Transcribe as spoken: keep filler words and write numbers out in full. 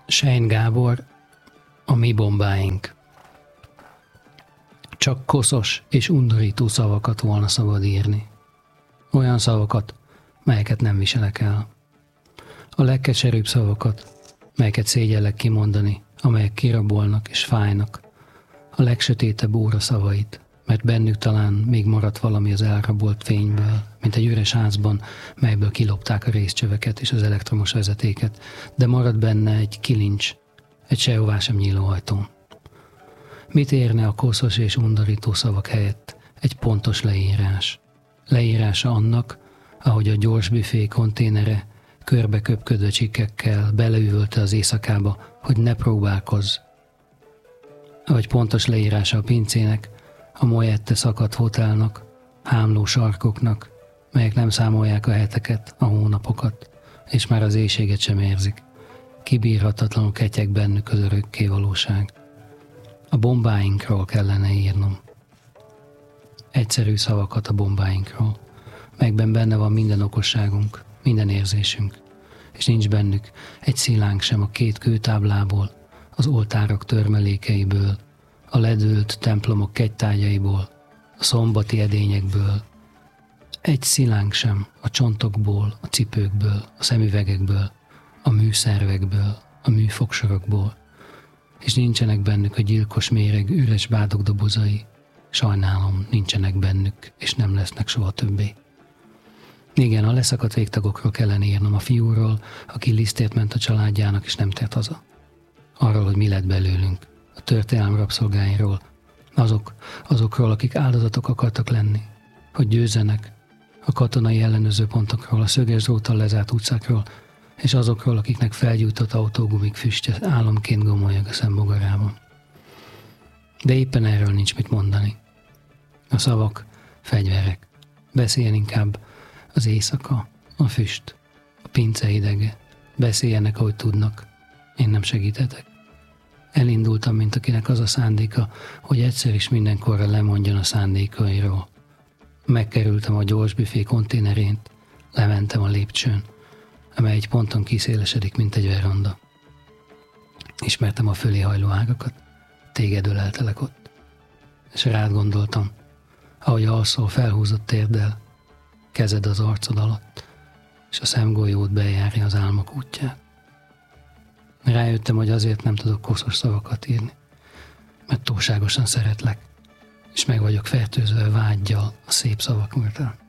Sein Gábor, a mi bombáink. Csak koszos és undorító szavakat volna szabad írni. Olyan szavakat, melyeket nem viselek el. A legkeserűbb szavakat, melyeket szégyellek kimondani, amelyek kirabolnak és fájnak. A legsötétebb óra szavait, mert bennük talán még maradt valami az elrabolt fényből, mint egy üres házban, melyből kilopták a részcsöveket és az elektromos vezetéket, de maradt benne egy kilincs, egy sehová sem nyíló ajtón. Mit érne a koszos és undorító szavak helyett egy pontos leírás? Leírása annak, ahogy a gyors büfé konténere körbe köpködő csikkekkel beleüvölte az éjszakába, hogy ne próbálkozz. Vagy pontos leírása a pincének, a Moyette szakadt hotelnak, hámló sarkoknak, melyek nem számolják a heteket, a hónapokat, és már az éjséget sem érzik. Kibírhatatlanul ketyeg bennük az örökké valóság. A bombáinkról kellene írnom. Egyszerű szavakat a bombáinkról, melyekben benne van minden okosságunk, minden érzésünk, és nincs bennük egy szilánk sem a két kőtáblából, az oltárok törmelékeiből, a ledőlt templomok kegytárgyaiból, a szombati edényekből, egy szilánk sem a csontokból, a cipőkből, a szemüvegekből, a műszervekből, a műfogsorokból, és nincsenek bennük a gyilkos méreg üres bádogdobozai. Sajnálom, nincsenek bennük, és nem lesznek soha többé. Igen, a leszakadt végtagokról kellene írnom, a fiúról, aki lisztért ment a családjának, és nem tért haza. Arról, hogy mi lett belőlünk, a történelem rabszolgáiról, azok, azokról, akik áldozatok akartak lenni, hogy győzzenek, a katonai ellenőrző pontokról, a szöges dróttal lezárt utcákról, és azokról, akiknek felgyújtott autógumik füstje álomként gomolyog a szembogarában. De éppen erről nincs mit mondani. A szavak fegyverek. Beszéljen inkább az éjszaka, a füst, a pince idege. Beszéljenek, ahogy tudnak. Én nem segíthetek. Elindultam, mint akinek az a szándéka, hogy egyszer is mindenkorra lemondjon a szándékairól. Megkerültem a gyorsbüfé konténerét, lementem a lépcsőn, amely egy ponton kiszélesedik, mint egy veranda. Ismertem a fölé hajló ágakat, téged öleltelek ott. És rád gondoltam, ahogy alszol felhúzott térdel, kezed az arcod alatt, és a szemgolyód bejárja az álmok útját. Rájöttem, hogy azért nem tudok koszos szavakat írni, mert túlságosan szeretlek, és meg vagyok fertőzve vággyal a szép szavak után.